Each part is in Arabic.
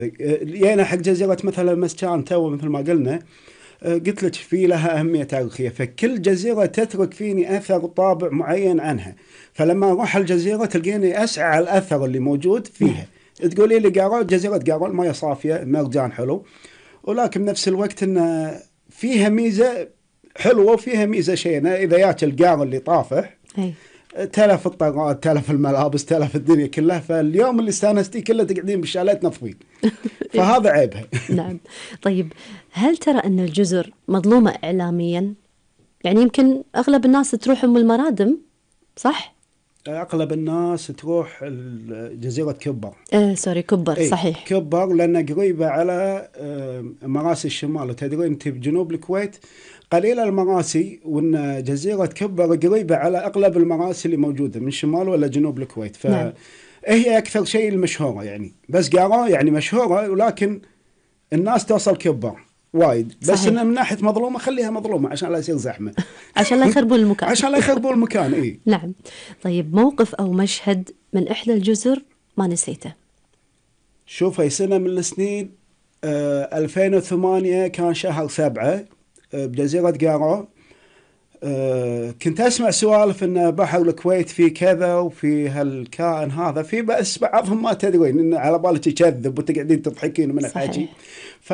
جينا حق جزيرة مثلا مسجان تو مثل ما قلنا، قلت لك في لها أهمية تاريخية، فكل جزيرة تترك فيني أثر طابع معين عنها. فلما أروح الجزيرة تلقيني أسعى على الأثر اللي موجود نعم. فيها. تقولي لي قارو، جزيرة قارو المياه صافية، مرجان حلو، ولكن بنفس الوقت إن فيها ميزة حلوة وفيها ميزة شينة. إذا ياك القار اللي طافح أي. تلف الطاقات، تلف الملابس، تلف الدنيا كلها، فاليوم اللي استانستي كله تقعدين بالشالات نطفين، فهذا عيبها. نعم. طيب، هل ترى أن الجزر مظلومة إعلاميا؟ يعني يمكن أغلب الناس تروح أم المرادم، صح؟ اغلب الناس تروح جزيره كبر. سوري، كبر، اي صحيح. كبر لانها قريبه على مراسي الشمال، وتدرين انت بجنوب الكويت قليل المراسي، وان جزيره كبر قريبه على اغلب المراسي اللي موجوده من شمال ولا جنوب الكويت، نعم. فهي اكثر شيء المشهوره يعني. بس قارا يعني مشهوره، ولكن الناس توصل كبر وايد. بس انها صحيح. من ناحيه مظلومه، خليها مظلومه عشان لا يصير زحمه. عشان لا يخربون المكان. عشان لا يخربوا المكان. اي نعم. طيب، موقف أو مشهد من إحدى الجزر ما نسيته؟ شوف، هي سنة من السنين 2008 كان شهر 7 بجزيرة قارو. كنت أسمع سوالف أن بحر الكويت فيه كذا وفي هالكائن هذا، في بس بعضهم ما تدرين، إن على بالك يكذب وتقعدين تضحكين من الحكي. صحيح.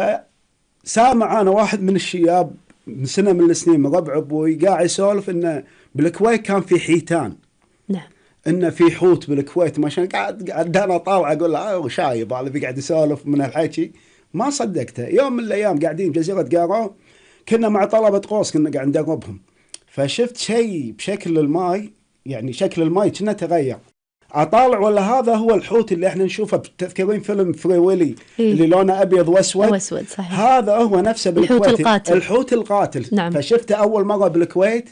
فسامع أنا واحد من الشياب من سنة من السنين من ربع أبوي قاعد يسولف إنه بالكويت كان في حيتان، نعم. انه في حوت بالكويت. ما شاء قاعد انا طالع اقول له شايب هذا بيقعد يسولف من الحكي. ما صدقته. يوم من الايام قاعدين بجزيره قارو، كنا مع طلبه قوس كنا قاعد ندربهم، فشفت شيء بشكل الماي، يعني شكل الماي كنا تغير. اطالع ولا هذا هو الحوت اللي احنا نشوفه. تذكرين فيلم فري ويلي إيه. اللي لونه ابيض واسود؟ أو أسود، صحيح. هذا هو نفسه الحوت بالكويت، القاتل. الحوت القاتل. نعم. فشفته اول مره بالكويت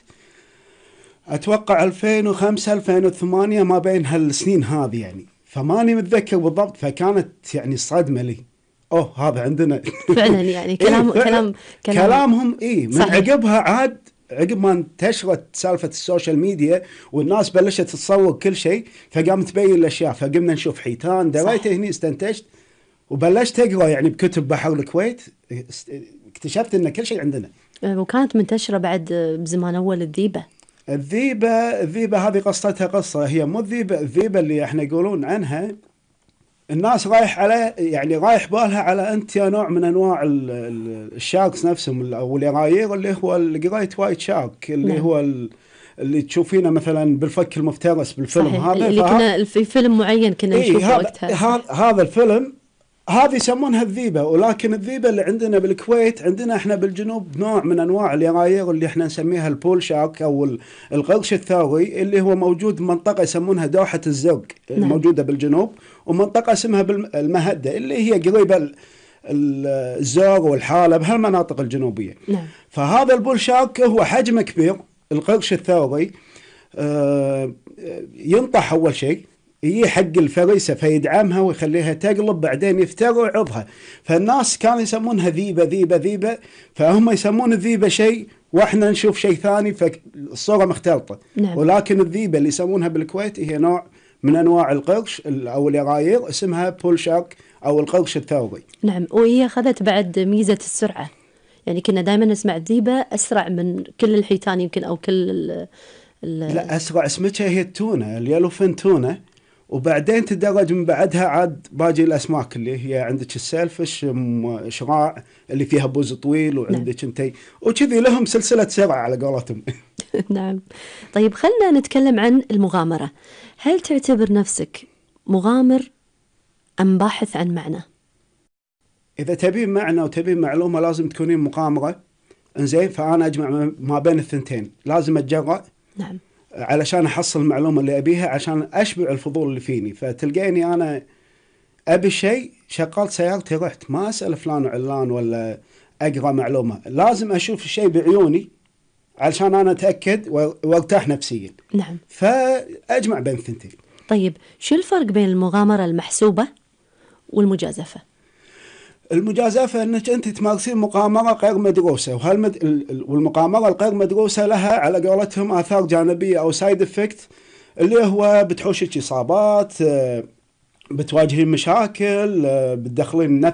اتوقع 2005 2008 ما بين هالسنين هذه يعني، فماني متذكر بالضبط. فكانت يعني صدمه لي، اوه هذا عندنا. فعلا يعني إيه كلام فعلا. كلام. كلامهم ايه. من صحيح. عقبها عاد، عقب ما انتشرت سالفه السوشيال ميديا والناس بلشت تصور كل شيء، فقامت تبين الاشياء، فقمنا نشوف حيتان. دريت صح. هني استنتجت وبلشت اقرا يعني بكتب بحر الكويت، اكتشفت ان كل شيء عندنا. وكانت منتشرة بعد بزمان أول الذيبة. الذيبة هذه قصتها قصة. هي مو الذيبة اللي احنا يقولون عنها. الناس رايح على يعني رايح بالها على انت يا نوع من انواع الشاركس نفسهم، او اليرايير، اللي هو الجريت وايت شارك، اللي نعم. هو اللي تشوفينه مثلا بالفك المفترس بالفيلم صحيح، هذا. اللي كنا في فيلم معين كنا اي نشوفه هذا وقتها. هذا الفيلم، هذه يسمونها الذيبة. ولكن الذيبة اللي عندنا بالكويت، عندنا احنا بالجنوب نوع من انواع اليراير اللي احنا نسميها البول شارك او القرش الثوري، اللي هو موجود بمنطقة يسمونها دوحة الزرق نعم. الموجودة بالجنوب، ومنطقة اسمها المهدة اللي هي قريبة الزور والحالة بهالمناطق الجنوبية. نعم. فهذا البول شارك هو حجمه كبير، القرش الثوري. ينطح اول شيء، يجي حق الفريسة فيدعمها ويخليها تقلب، بعدين يفتر عضها. فالناس كانوا يسمونها ذيبة ذيبة ذيبة، فهم يسمون الذيبة شيء واحنا نشوف شيء ثاني، فالصورة مختلطة. نعم. ولكن الذيبة اللي يسمونها بالكويت هي نوع من انواع القرش او اليراير، اسمها بول شارك او القرش الثوري. نعم. وهي أخذت بعد ميزة السرعة، يعني كنا دائما نسمع الذيبة أسرع من كل الحيتان يمكن، أو كل لا، اسرع اسمتها هي التونة، اليلوفين تونة. وبعدين تدرج من بعدها عاد باقي الاسماك، اللي هي عندك السيلفش، شراع اللي فيها بوز طويل، نعم. وعندك انتي وكذي لهم سلسله سرعه على قولتهم. نعم. طيب، خلنا نتكلم عن المغامرة. هل تعتبر نفسك مغامر أم باحث عن معنى؟ اذا تبين معنى وتبين معلومه لازم تكونين مغامره. انزين، فانا اجمع ما بين الثنتين، لازم اتجرأ نعم. علشان احصل المعلومه اللي ابيها، عشان اشبع الفضول اللي فيني. فتلقيني انا ابي شيء، شغلت سيارتي رحت، ما اسال فلان وعلان ولا اقرا معلومه، لازم اشوف الشيء بعيوني علشان انا اتاكد وارتاح نفسيا. نعم. فاجمع بين الثنتين. طيب، شو الفرق بين المغامرة المحسوبة والمجازفة؟ المجازفه انك انت تمارسين مغامره غير مدروسه، والمغامره الغير مدروسه لها على قولتهم اثار جانبيه او سايد افكت، اللي هو بتحوشك اصابات، بتواجهين مشاكل، بتدخلين